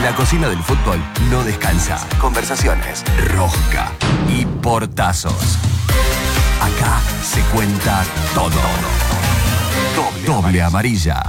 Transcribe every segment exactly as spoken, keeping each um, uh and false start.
La cocina del fútbol no descansa. Conversaciones, rosca y portazos. Acá se cuenta todo. Doble, Doble amarilla.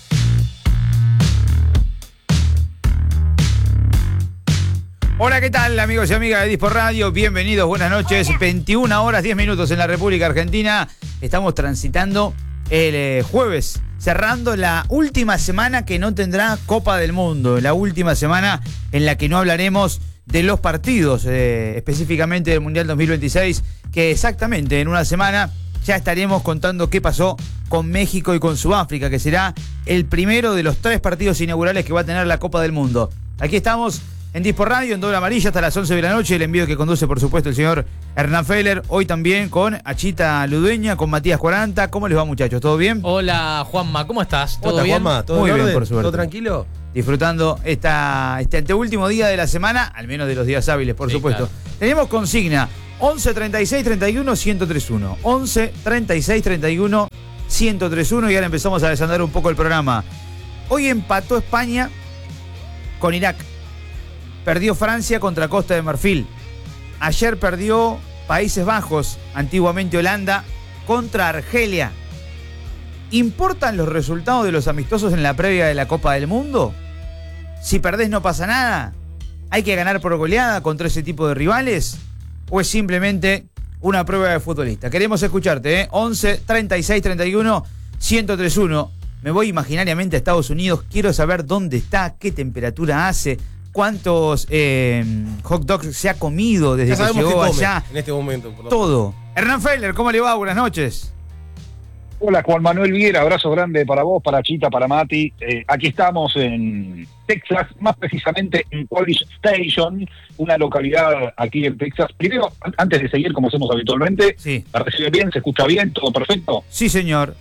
Hola, ¿qué tal, amigos y amigas de Dispor Radio? Bienvenidos, buenas noches. veintiuna horas, diez minutos en la República Argentina. Estamos transitando el eh, jueves, cerrando la última semana que no tendrá Copa del Mundo. La última semana en la que no hablaremos de los partidos, eh, específicamente del Mundial dos mil veintiséis, que exactamente en una semana ya estaremos contando qué pasó con México y con Sudáfrica, que será el primero de los tres partidos inaugurales que va a tener la Copa del Mundo. Aquí estamos en Dispor Radio, en Doble Amarilla, hasta las once de la noche. El envío que conduce, por supuesto, el señor Hernán Feller. Hoy también con Achita Ludueña, con Matías Cuaranta. ¿Cómo les va, muchachos? ¿Todo bien? Hola, Juanma, ¿cómo estás? ¿Todo Hola, bien? Juanma, ¿todo Muy en bien, orden? por suerte. ¿Todo tranquilo? Disfrutando esta, este anteúltimo día de la semana, al menos de los días hábiles, por Sí, supuesto. claro. Tenemos consigna once, treinta y seis, treinta y uno, ciento treinta y uno. once, treinta y seis, treinta y uno, ciento treinta y uno. Y ahora empezamos a desandar un poco el programa. Hoy empató España con Irak. Perdió Francia contra Costa de Marfil. Ayer perdió Países Bajos, antiguamente Holanda, contra Argelia. ¿Importan los resultados de los amistosos en la previa de la Copa del Mundo? Si perdés no pasa nada. ¿Hay que ganar por goleada contra ese tipo de rivales? ¿O es simplemente una prueba de futbolista? Queremos escucharte, ¿eh? once, treinta y seis, treinta y uno, ciento treinta y uno. Me voy imaginariamente a Estados Unidos. Quiero saber dónde está, qué temperatura hace, cuántos eh, hot dogs se ha comido desde Ya que sabemos llegó qué come allá. en este momento. por lo Todo. Hernán Feller, ¿cómo le va? Buenas noches. Hola, Juan Manuel Viera, abrazo grande para vos, para Chita, para Mati. Eh, aquí estamos en Texas, más precisamente en College Station, una localidad aquí en Texas. Primero, an- antes de seguir como hacemos habitualmente, Sí. ¿la recibe bien? ¿Se escucha bien? ¿Todo perfecto? Sí, señor.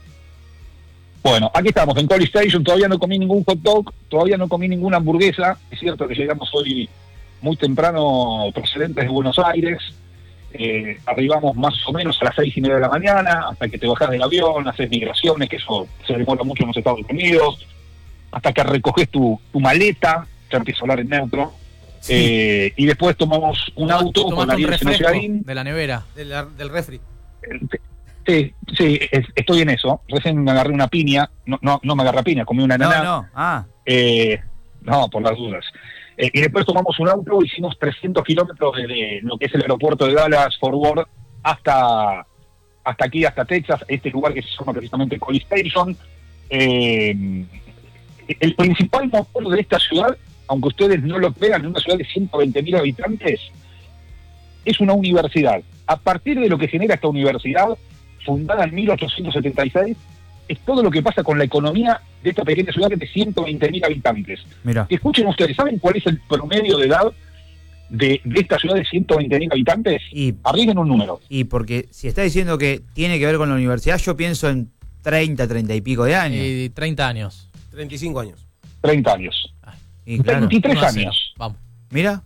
Bueno, aquí estamos en College Station, todavía no comí ningún hot dog, todavía no comí ninguna hamburguesa. Es cierto que llegamos hoy muy temprano procedentes de Buenos Aires. Eh, arribamos más o menos a las seis y media de la mañana, hasta que te bajas del avión, haces migraciones, que eso se demora mucho en los Estados Unidos, hasta que recoges tu, tu maleta, ya empieza a hablar en neutro, Sí. eh, y después tomamos un auto con Tomaste un Ariel refresco Senociarín. de la nevera. Del, del refri. Sí, sí, es- estoy en eso. Recién me agarré una piña, no, no, no me agarré piña, comí una No, nana. no. Ah, Eh, no, por las dudas. Eh, y después tomamos un auto, hicimos trescientos kilómetros desde lo que es el aeropuerto de Dallas, Fort Worth, hasta, hasta aquí, hasta Texas, este lugar que se llama precisamente College Station. Eh, el principal motor de esta ciudad, aunque ustedes no lo crean, en una ciudad de ciento veinte mil habitantes, es una universidad. A partir de lo que genera esta universidad, fundada en mil ochocientos setenta y seis, es todo lo que pasa con la economía de esta pequeña ciudad de ciento veinte mil habitantes. mira. Escuchen ustedes, ¿saben cuál es el promedio de edad de, de esta ciudad de ciento veinte mil habitantes? Y, Arriesguen un número. y porque si está diciendo que tiene que ver con la universidad, yo pienso en treinta, treinta y pico de años. Y treinta años. treinta y cinco años. treinta años. Y claro, veintitrés uno a cero. años. Vamos. mira.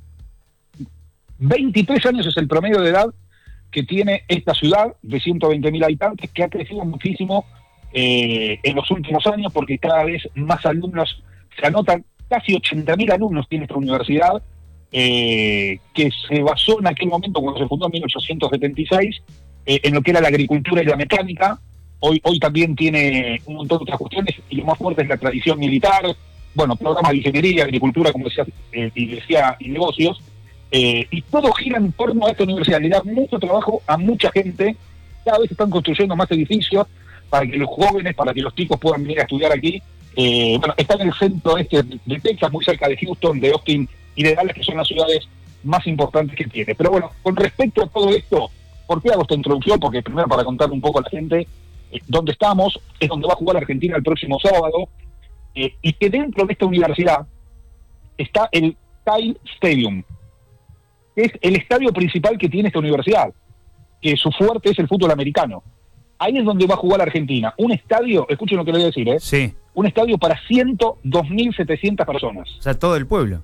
veintitrés años es el promedio de edad que tiene esta ciudad de ciento veinte mil habitantes, que ha crecido muchísimo eh, en los últimos años, porque cada vez más alumnos se anotan. Casi ochenta mil alumnos tiene esta universidad, eh, que se basó en aquel momento, cuando se fundó en mil ochocientos setenta y seis, eh, en lo que era la agricultura y la mecánica. Hoy, hoy también tiene un montón de otras cuestiones, y lo más fuerte es la tradición militar, bueno, programas de ingeniería, agricultura, como decía, eh, y decía, y negocios. Eh, y todo gira en torno a esta universidad, le da mucho trabajo a mucha gente. Cada vez están construyendo más edificios para que los jóvenes, para que los chicos puedan venir a estudiar aquí. Eh, bueno, está en el centro este de Texas, muy cerca de Houston, de Austin y de Dallas, que son las ciudades más importantes que tiene. Pero bueno, con respecto a todo esto, ¿por qué hago esta introducción? Porque primero, para contarle un poco a la gente eh, dónde estamos, es donde va a jugar Argentina el próximo sábado, eh, y que dentro de esta universidad está el Tile Stadium, que es el estadio principal que tiene esta universidad, que su fuerte es el fútbol americano. Ahí es donde va a jugar Argentina. Un estadio, escuchen lo que le voy a decir, ¿eh? Sí. Un estadio para ciento dos mil setecientas personas. O sea, todo el pueblo.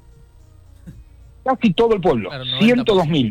Casi todo el pueblo. Claro, ciento dos mil.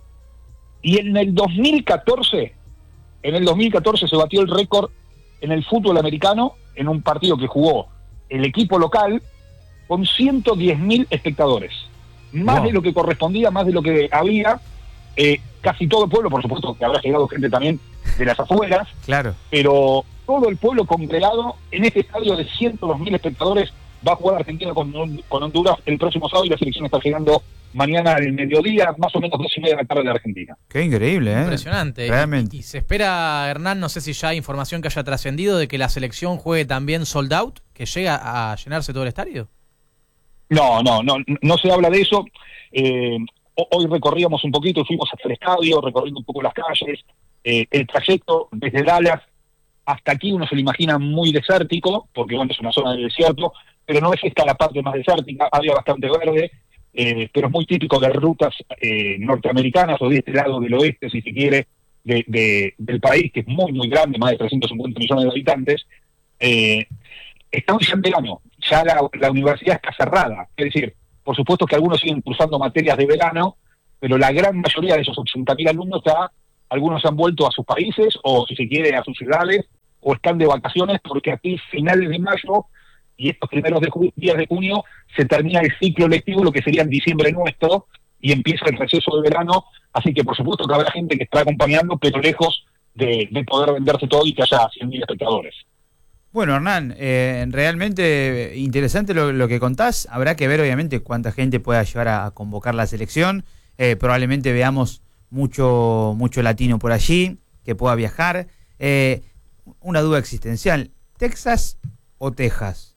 Y en el dos mil catorce, en el dos mil catorce se batió el récord en el fútbol americano, en un partido que jugó el equipo local con ciento diez mil espectadores. Más Wow. de lo que correspondía, más de lo que había. Eh, casi todo el pueblo, por supuesto que habrá llegado gente también de las afueras, Claro. pero todo el pueblo congregado en este estadio de ciento dos mil espectadores. Va a jugar Argentina con, con Honduras el próximo sábado y la selección está llegando mañana al mediodía, más o menos dos y media de la tarde de Argentina. Qué increíble, ¿eh? Impresionante. Realmente. Y, y se espera, Hernán, no sé si ya hay información que haya trascendido de que la selección juegue también sold out, que llega a llenarse todo el estadio. No, no, no, no se habla de eso. Eh, hoy recorríamos un poquito y fuimos hasta el estadio, recorriendo un poco las calles. Eh, el trayecto desde Dallas hasta aquí uno se lo imagina muy desértico, porque bueno, es una zona de desierto, pero no es esta la parte más desértica, había bastante verde, eh, pero es muy típico de rutas eh, norteamericanas o de este lado del oeste, si se quiere, de, de, del país, que es muy, muy grande, más de trescientos cincuenta millones de habitantes. Eh, estamos ya en verano, ya la, la universidad está cerrada, es decir, por supuesto que algunos siguen cursando materias de verano, pero la gran mayoría de esos ochenta mil alumnos ya, algunos se han vuelto a sus países, o si se quiere, a sus ciudades, o están de vacaciones, porque aquí, finales de mayo, y estos primeros de ju- días de junio, se termina el ciclo lectivo, lo que sería en diciembre nuestro, y empieza el receso de verano, así que por supuesto que habrá gente que está acompañando, pero lejos de, de poder venderse todo y que haya cien mil espectadores. Bueno, Hernán, eh, realmente interesante lo, lo que contás. Habrá que ver, obviamente, cuánta gente pueda llevar a, a convocar la selección. Eh, probablemente veamos mucho, mucho latino por allí, que pueda viajar. Eh, una duda existencial, ¿Texas o Texas?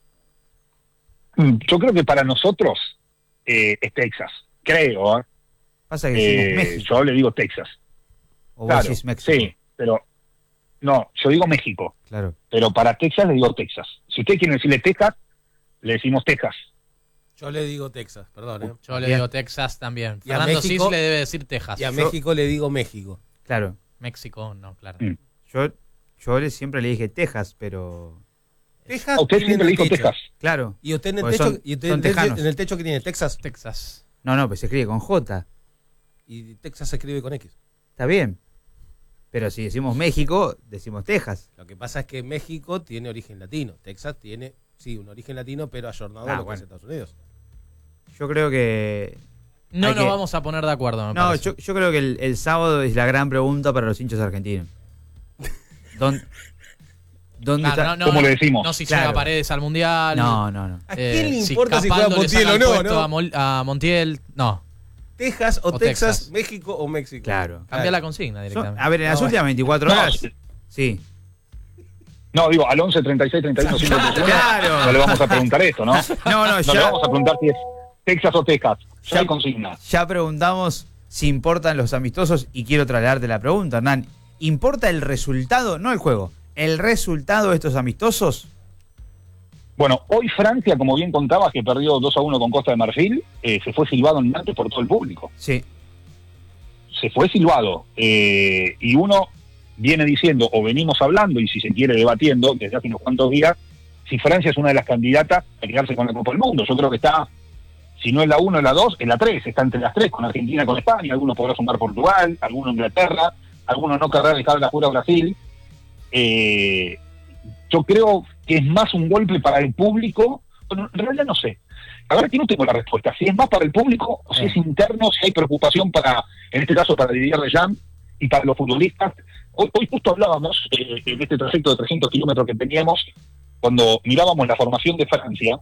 Mm, Yo creo que para nosotros eh, es Texas, creo, ¿eh? Pasa que decimos Eh, México, yo le digo Texas. o vos Claro, decís México. sí, pero no, yo digo México, Claro. pero para Texas le digo Texas. Si usted quiere decirle Texas, le decimos Texas. Yo le digo Texas, perdón. ¿eh? Yo le Bien. digo Texas también. Y a Fernando México- Cis le debe decir Texas. Y a Yo- México le digo México. Claro. México, no, claro. Mm. Yo, yo le- siempre le dije Texas, pero... Texas A usted tiene siempre le en el dijo techo. Texas. Claro. ¿Y usted en el Porque techo, son- y usted son en, el techo- tejanos. en el techo que tiene Texas? Texas. No, no, pues se escribe con J. Y Texas se escribe con X. Está bien. Pero si decimos México, decimos Texas. Lo que pasa es que México tiene origen latino. Texas tiene, sí, un origen latino, pero ayornado Ah, a lo que bueno. es Estados Unidos. Yo creo que... No Hay nos que- vamos a poner de acuerdo, me No, parece. yo, yo creo que el, el sábado es la gran pregunta para los hinchas argentinos. ¿Dónde, dónde Claro, está? no, no, ¿Cómo no, le decimos? No si Claro. llega Paredes al Mundial. No, no, no. ¿A eh, quién le importa si, Capaldo juega le saca Montiel o el no? puesto no? A, Mol- a Montiel, no. Texas o, O Texas, Texas. México o México. Claro. Cambia la consigna Son- directamente. a ver, en las No, últimas veinticuatro No, horas... sí. Sí. No, digo, al once, treinta y seis, treinta y uno, ciento treinta y uno, Claro. no le vamos a preguntar esto, ¿no? No, no, No le ya, vamos a preguntar si es Texas o Texas. Ya Ya- hay consigna. ya preguntamos si importan los amistosos y quiero trasladarte la pregunta, Hernán. ¿Importa el resultado? No el juego. ¿El resultado de estos amistosos? Bueno, hoy Francia, como bien contabas, que perdió dos a uno con Costa de Marfil, eh, se fue silbado en Nantes por todo el público. Sí. Se fue silbado. Eh, y uno viene diciendo, o venimos hablando, y si se quiere debatiendo, desde hace unos cuantos días, si Francia es una de las candidatas a quedarse con la Copa del Mundo. Yo creo que está, si no es la uno, es la dos, es la tres. Está entre las tres, con Argentina, con España. Algunos podrán sumar Portugal, algunos Inglaterra, algunos no querrán dejar la jura a Brasil. Eh, yo creo que es más un golpe para el público. Bueno, en realidad no sé. La verdad que no tengo la respuesta. Si es más para el público o si Eh. es interno, si hay preocupación para, en este caso, para Didier Deschamps y para los futbolistas. Hoy, hoy justo hablábamos eh, de este trayecto de trescientos kilómetros que teníamos, cuando mirábamos la formación de Francia.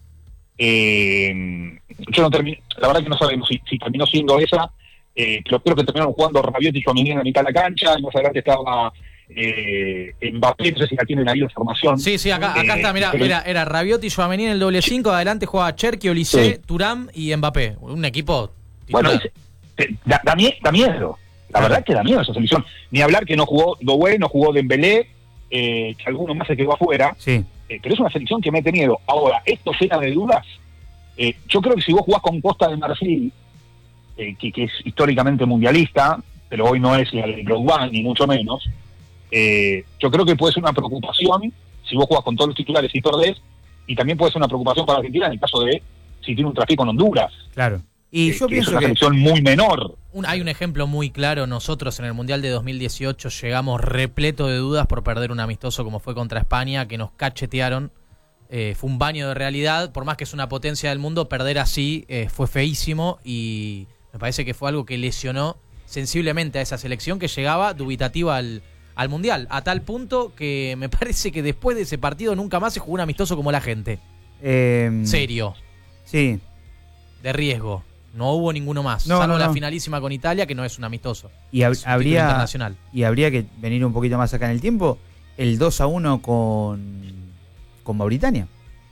Eh, yo no terminé, la verdad que no sabemos si, si terminó siendo esa, eh, pero creo que terminaron jugando Rabiot y Tchouaméni en la mitad de la cancha, y más adelante estaba eh, Mbappé, no sé si la tienen ahí la formación. Sí, sí, acá, acá Eh, está, mirá, pero- era, era Rabiot y Tchouaméni en el doble cinco, adelante jugaba Cherki, Olise, Sí. Thuram y Mbappé. Un equipo Bueno, titular. es- te- da, da mie- da miedo. La Claro. verdad es que da miedo esa selección. Ni hablar que no jugó Doué, no jugó Dembélé, eh, que alguno más se quedó afuera. Sí. Eh, pero es una selección que mete miedo. Ahora, esto llena de dudas. Eh, yo creo que si vos jugás con Costa de Marfil, eh, que, que es históricamente mundialista, pero hoy no es la de Drogba, ni mucho menos, eh, yo creo que puede ser una preocupación si vos jugás con todos los titulares y perdés, y también puede ser una preocupación para Argentina en el caso de si tiene un trafico con Honduras. Claro. Y eh, yo que es pienso una que... selección muy menor. Un- hay un ejemplo muy claro. Nosotros en el Mundial de dos mil dieciocho llegamos repleto de dudas por perder un amistoso como fue contra España, que nos cachetearon eh, fue un baño de realidad. Por más que es una potencia del mundo, perder así eh, fue feísimo y me parece que fue algo que lesionó sensiblemente a esa selección que llegaba dubitativa al, al Mundial, a tal punto que me parece que después de ese partido nunca más se jugó un amistoso como la gente. Eh, Serio. Sí. De riesgo. No hubo ninguno más, No, salvo no, la no. finalísima con Italia, que no es un amistoso. Y hab- Es un título habría, internacional. y habría que venir un poquito más acá en el tiempo, el dos a uno con, con Mauritania.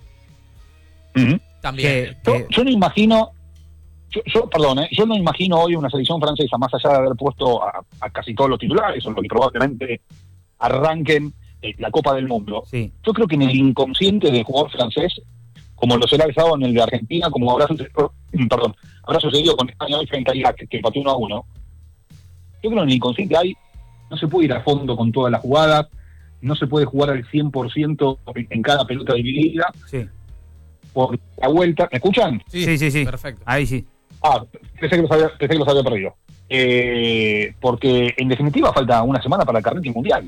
Ujú. También. Que- Yo, que- yo no imagino, yo, yo perdón, ¿eh? yo no imagino hoy una selección francesa, más allá de haber puesto a, a casi todos los titulares, o los que probablemente arranquen eh, la Copa del Mundo. sí. Yo creo que en el inconsciente del jugador francés, como lo será el sábado en el de Argentina, como habrá sucedido, perdón, habrá sucedido con España hoy frente a Irak, que empató uno a uno, yo creo que en el inconsciente hay, no se puede ir a fondo con todas las jugadas, no se puede jugar al cien por ciento en cada pelota dividida, Sí. por la vuelta, ¿me escuchan? Sí, sí, sí. Perfecto. Ahí sí. Ah, pensé que los había, pensé que los había perdido. Eh, porque en definitiva falta una semana para el arranque mundial.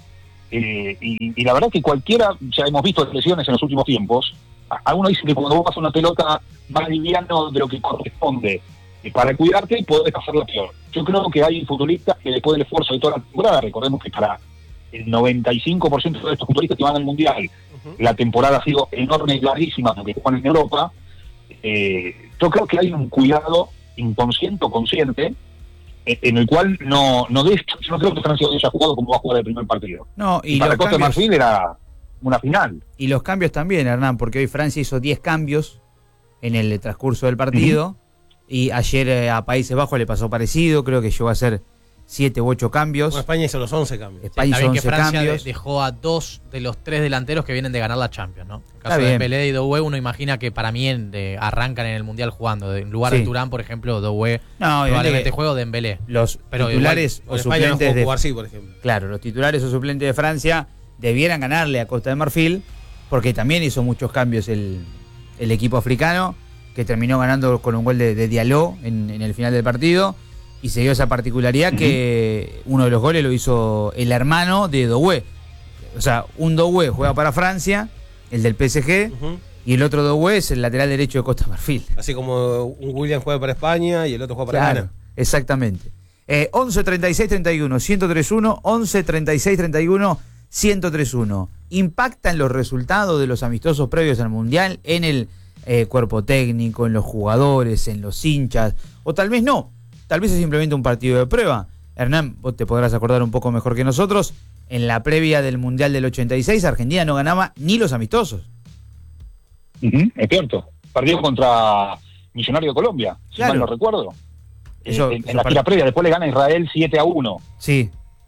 Eh, y, y la verdad que cualquiera, ya hemos visto lesiones en los últimos tiempos, a- algunos dicen que cuando vos pasas una pelota más liviano de lo que corresponde eh, para cuidarte, podés pasarla peor. Yo creo que hay futbolistas que después del esfuerzo de toda la temporada, recordemos que para el noventa y cinco por ciento de estos futbolistas que van al mundial, la temporada ha sido enorme y larguísima porque juegan en Europa. Eh, yo creo que hay un cuidado inconsciente o consciente eh, en el cual no, no de hecho, yo no creo que Francia haya jugado como va a jugar el primer partido. No, Y, y, para los Costa de cambios, Marfil era una final. y los cambios también, Hernán, porque hoy Francia hizo diez cambios en el transcurso del partido. Y ayer eh, a Países Bajos le pasó parecido, creo que llegó a hacer siete u ocho cambios. Bueno, España hizo los once cambios. España Está hizo bien que once Francia de- cambios. dejó a dos de los tres delanteros que vienen de ganar la Champions, ¿no? En el Está caso de bien. Dembélé y Doué, uno imagina que para mí en- de- arrancan en el Mundial jugando. De- En lugar Sí. de Turán, por ejemplo, Doué No, obviamente probablemente que juego Dembélé. los Pero titulares Con o España no suplentes jugó de Cubarsí, por ejemplo. Claro, los titulares o suplentes de Francia debieran ganarle a Costa de Marfil, porque también hizo muchos cambios el, el equipo africano, que terminó ganando con un gol de, de Diallo en, en el final del partido, y se dio esa particularidad que uno de los goles lo hizo el hermano de Doué. O sea, un Doué juega para Francia, el del P S G, Ujú. y el otro Doué es el lateral derecho de Costa de Marfil. Así como un William juega para España y el otro juega para Claro, Ghana. exactamente. Eh, once treinta y seis treinta y uno ciento treinta y uno, once treinta y seis treinta y uno ciento treinta y uno. ¿Impactan los resultados de los amistosos previos al Mundial en el eh, cuerpo técnico, en los jugadores, en los hinchas? O tal vez no, tal vez es simplemente un partido de prueba. Hernán, vos te podrás acordar un poco mejor que nosotros, en la previa del Mundial del ochenta y seis, Argentina no ganaba ni los amistosos. Ujú, es cierto. Perdió contra Millonario de Colombia, si Claro. mal no recuerdo. Eso- Eh, en, en eso la par- gira previa, después le gana Israel siete a uno. Sí.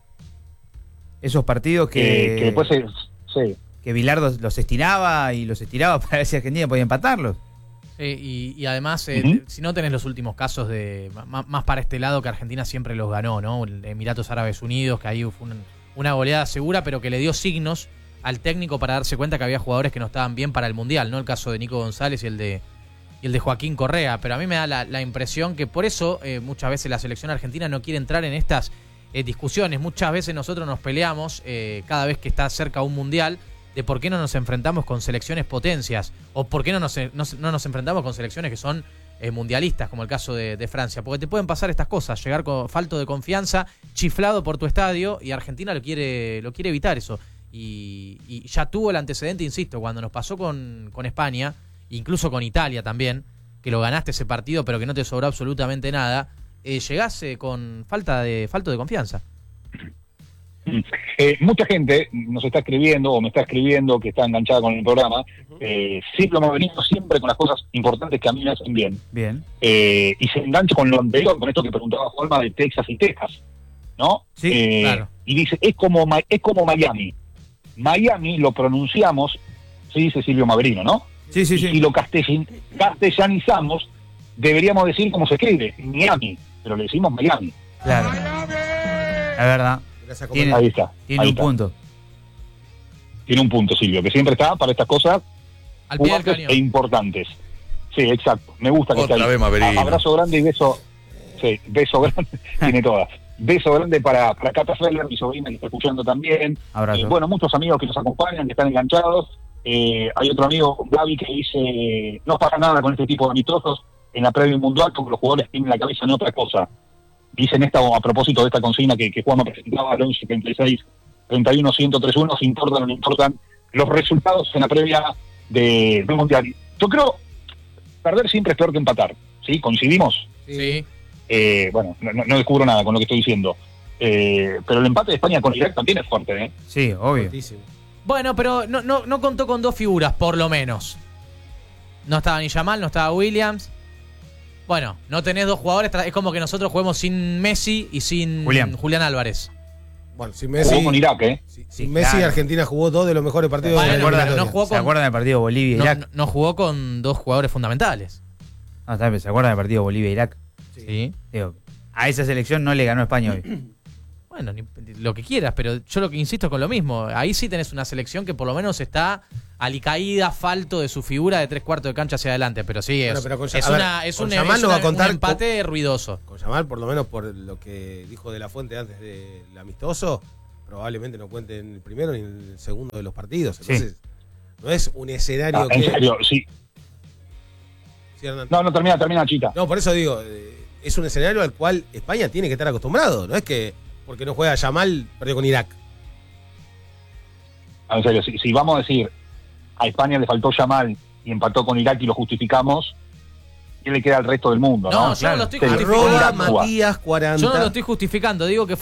Esos partidos que... Que, que después se, sí. que Bilardo los estiraba y los estiraba para ver si Argentina podía empatarlos. Eh, y, y además, eh, Ujú. si no tenés los últimos casos de más, más para este lado, que Argentina siempre los ganó, ¿no? El de Emiratos Árabes Unidos, que ahí fue un- una goleada segura, pero que le dio signos al técnico para darse cuenta que había jugadores que no estaban bien para el Mundial, ¿no? El caso de Nico González y el de y el de Joaquín Correa. Pero a mí me da la, la impresión que por eso eh, muchas veces la selección argentina no quiere entrar en estas eh, discusiones. Muchas veces nosotros nos peleamos eh, cada vez que está cerca un Mundial de por qué no nos enfrentamos con selecciones potencias o por qué no nos, no, no nos enfrentamos con selecciones que son eh, mundialistas, como el caso de, de Francia. Porque te pueden pasar estas cosas, llegar con falto de confianza, chiflado por tu estadio, y Argentina lo quiere, lo quiere evitar eso. Y, y ya tuvo el antecedente, insisto, cuando nos pasó con, con España, incluso con Italia también, que lo ganaste ese partido pero que no te sobró absolutamente nada, eh, llegás eh, con falta de, falto de confianza. Eh, mucha gente nos está escribiendo o me está escribiendo que está enganchada con el programa. Eh, sí, lo hemos venido siempre con las cosas importantes que a mí me hacen bien. Bien. Eh, y se engancha con lo anterior, con esto que preguntaba Juanma de Texas y Texas, ¿no? Sí, Eh, claro. Y dice, es como, Ma- es como Miami. Miami lo pronunciamos, se dice Silvio Maverino, ¿no? Sí, sí, Y si sí. lo castellin- castellanizamos, deberíamos decir cómo se escribe, Miami, pero le decimos Miami. Claro. Es verdad. Gracias, Tiene- Ahí está. Tiene ahí un está. punto. Tiene un punto, Silvio, que siempre está para estas cosas Al pie del fuertes cañón. e importantes. Sí, exacto. Me gusta que Otra esté ahí. vez Maverino. A- Abrazo grande y beso. Sí, beso grande. Tiene todas. Beso grande para, para Cata Feller, mi sobrina que está escuchando también. Abrazo. Eh, bueno, muchos amigos que nos acompañan, que están enganchados. Eh, hay otro amigo, Gaby, que dice, no pasa nada con este tipo de amistosos en la previa mundial porque los jugadores tienen la cabeza en otra cosa. Dicen esta, a propósito de esta consigna que, que Juan me presentaba al once treinta y seis treinta y uno ciento treinta y uno, si importan o no importan los resultados en la previa de, del mundial. Yo creo, perder siempre es peor que empatar, ¿sí? ¿Coincidimos? Sí. Eh, bueno, no, no descubro nada con lo que estoy diciendo. Eh, pero el empate de España con Irak también es fuerte, ¿eh? Sí, obvio. Fuertísimo. Bueno, pero no, no, no contó con dos figuras, por lo menos. No estaba ni Yamal, no estaba Williams. Bueno, no tenés dos jugadores, es como que nosotros juguemos sin Messi y sin Julián, Julián Álvarez. Bueno, sin Jugó Messi. con Irak, ¿eh? si- Sí, sin Messi, claro. Argentina jugó dos de los mejores partidos Bueno, de la ¿Se acuerdan, eliminatoria. no jugó ¿Se con- acuerdan del partido No, Bolivia-Irak? no- no jugó con dos jugadores fundamentales. Ah, está bien, ¿se acuerdan del partido Bolivia-Irak? Sí. Digo, a esa selección no le ganó España hoy. Bueno, ni- lo que quieras, pero yo lo que insisto es con lo mismo. Ahí sí tenés una selección que por lo menos está alicaída, falto de su figura de tres cuartos de cancha hacia adelante. Pero sí, es, Bueno, pero con- es, a ver, una, es con un, Yamal es no va una- a contar un empate ruidoso. Con Yamal, por lo menos por lo que dijo De La Fuente antes del amistoso, probablemente no cuente en el primero ni en el segundo de los partidos. Entonces, no es un escenario Ah, que... en serio, sí. ¿Sí, Hernán? No, no, termina, termina, Chita. No, por eso digo, eh, es un escenario al cual España tiene que estar acostumbrado. No es que porque no juega Yamal, perdió con Irak. En serio, si, si vamos a decir a España le faltó Yamal y empató con Irak y lo justificamos, ¿qué le queda al resto del mundo? No, No, yo no lo estoy Sí, justificando. Arroba Irak juega. Matías cuarenta. Yo no lo estoy justificando, digo que